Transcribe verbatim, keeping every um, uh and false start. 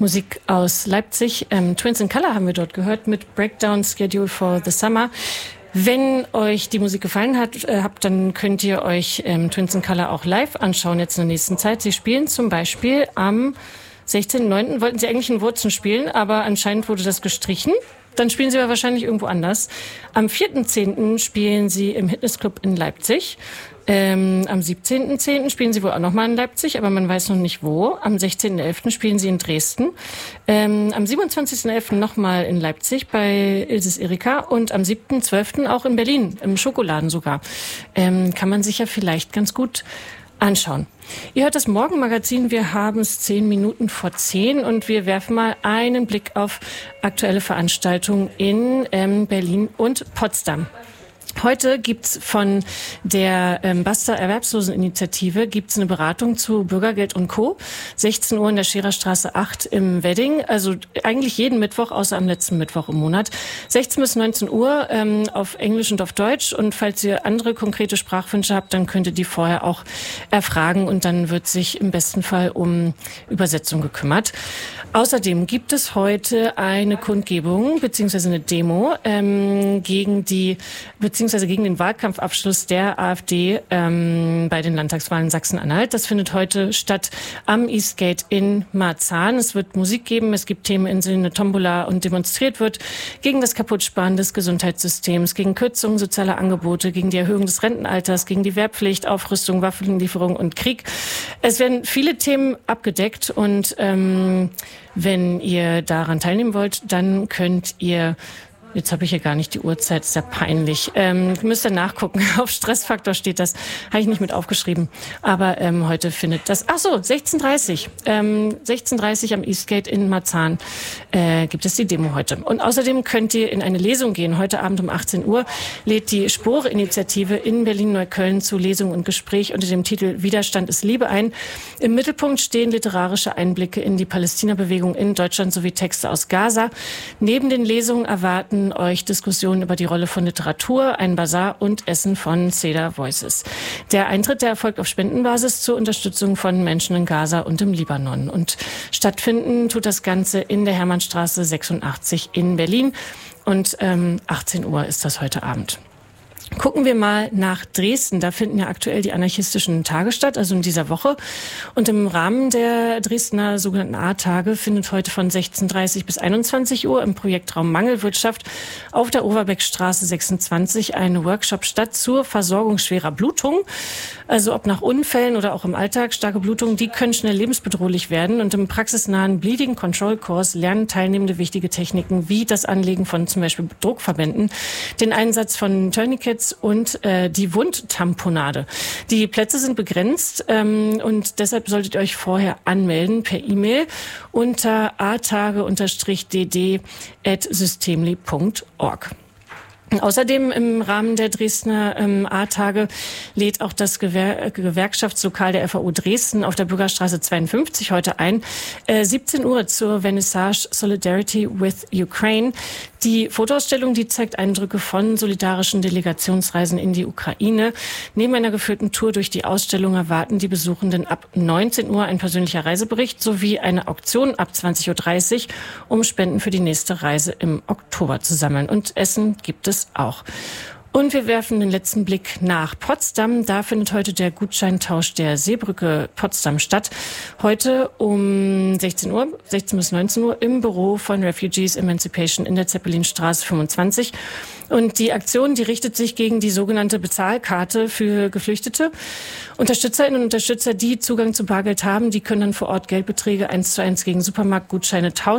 Musik aus Leipzig. Ähm, Twins in Color haben wir dort gehört mit Breakdown Schedule for the Summer. Wenn euch die Musik gefallen hat, äh, habt, dann könnt ihr euch ähm, Twins in Color auch live anschauen jetzt in der nächsten Zeit. Sie spielen zum Beispiel am sechzehnten neunten wollten sie eigentlich in Wurzen spielen, aber anscheinend wurde das gestrichen. Dann spielen sie aber wahrscheinlich irgendwo anders. Am vierten zehnten spielen sie im Fitnessclub in Leipzig. Ähm, am siebzehnten zehnten spielen sie wohl auch nochmal in Leipzig, aber man weiß noch nicht wo. Am sechzehnten elften spielen sie in Dresden. Ähm, am siebenundzwanzigsten elften nochmal in Leipzig bei Ilses Erika und am siebten zwölften auch in Berlin, im Schokoladen sogar. Ähm, kann man sich ja vielleicht ganz gut anschauen. Ihr hört das Morgenmagazin, wir haben es zehn Minuten vor zehn und wir werfen mal einen Blick auf aktuelle Veranstaltungen in ähm, Berlin und Potsdam. Heute gibt's von der ähm, Basta Erwerbsloseninitiative gibt's eine Beratung zu Bürgergeld und Co. sechzehn Uhr in der Schererstraße acht im Wedding. Also eigentlich jeden Mittwoch, außer am letzten Mittwoch im Monat. sechzehn bis neunzehn Uhr ähm, auf Englisch und auf Deutsch. Und falls ihr andere konkrete Sprachwünsche habt, dann könnt ihr die vorher auch erfragen. Und dann wird sich im besten Fall um Übersetzung gekümmert. Außerdem gibt es heute eine Kundgebung beziehungsweise eine Demo ähm, gegen die beziehungsweise gegen den Wahlkampfabschluss der AfD ähm, bei den Landtagswahlen in Sachsen-Anhalt. Das findet heute statt am Eastgate in Marzahn. Es wird Musik geben, es gibt Themeninseln, eine Tombola und demonstriert wird gegen das Kaputtsparen des Gesundheitssystems, gegen Kürzungen sozialer Angebote, gegen die Erhöhung des Rentenalters, gegen die Wehrpflicht, Aufrüstung, Waffenlieferung und Krieg. Es werden viele Themen abgedeckt und ähm, wenn ihr daran teilnehmen wollt, dann könnt ihr Jetzt habe ich hier gar nicht die Uhrzeit, ist ja peinlich. Ähm, müsst ihr nachgucken. Auf Stressfaktor steht das. Habe ich nicht mit aufgeschrieben. Aber ähm, heute findet das... Ach so, sechzehn Uhr dreißig. Ähm, sechzehn Uhr dreißig am Eastgate in Marzahn äh, gibt es die Demo heute. Und außerdem könnt ihr in eine Lesung gehen. Heute Abend um achtzehn Uhr lädt die Spore-Initiative in Berlin-Neukölln zu Lesung und Gespräch unter dem Titel Widerstand ist Liebe ein. Im Mittelpunkt stehen literarische Einblicke in die Palästina-Bewegung in Deutschland sowie Texte aus Gaza. Neben den Lesungen erwarten euch Diskussionen über die Rolle von Literatur, ein Basar und Essen von Cedar Voices. Der Eintritt, der erfolgt auf Spendenbasis zur Unterstützung von Menschen in Gaza und im Libanon. Und stattfinden tut das Ganze in der Hermannstraße sechsundachtzig in Berlin. Und ähm, achtzehn Uhr ist das heute Abend. Gucken wir mal nach Dresden. Da finden ja aktuell die anarchistischen Tage statt, also in dieser Woche. Und im Rahmen der Dresdner sogenannten A-Tage findet heute von sechzehn Uhr dreißig bis einundzwanzig Uhr im Projektraum Mangelwirtschaft auf der Overbeckstraße sechsundzwanzig ein Workshop statt zur Versorgung schwerer Blutung. Also ob nach Unfällen oder auch im Alltag starke Blutungen, die können schnell lebensbedrohlich werden. Und im praxisnahen Bleeding Control Kurs lernen Teilnehmende wichtige Techniken wie das Anlegen von zum Beispiel Druckverbänden, den Einsatz von Tourniquets und äh, die Wundtamponade. Die Plätze sind begrenzt ähm, und deshalb solltet ihr euch vorher anmelden per E-Mail unter atage-d d at systemli punkt org. Außerdem im Rahmen der Dresdner ähm, A-Tage lädt auch das Gewer- Gewerkschaftslokal der F A U Dresden auf der Bürgerstraße zweiundfünfzig heute ein. Äh, siebzehn Uhr zur Vernissage Solidarity with Ukraine. Die Fotoausstellung, die zeigt Eindrücke von solidarischen Delegationsreisen in die Ukraine. Neben einer geführten Tour durch die Ausstellung erwarten die Besuchenden ab neunzehn Uhr ein persönlicher Reisebericht sowie eine Auktion ab zwanzig Uhr dreißig, um Spenden für die nächste Reise im Oktober zu sammeln. Und Essen gibt es auch. Und wir werfen den letzten Blick nach Potsdam. Da findet heute der Gutscheintausch der Seebrücke Potsdam statt. Heute um sechzehn Uhr, sechzehn bis neunzehn Uhr im Büro von Refugees Emancipation in der Zeppelinstraße fünfundzwanzig. Und die Aktion, die richtet sich gegen die sogenannte Bezahlkarte für Geflüchtete. Unterstützerinnen und Unterstützer, die Zugang zu Bargeld haben, die können dann vor Ort Geldbeträge eins zu eins gegen Supermarktgutscheine tauschen.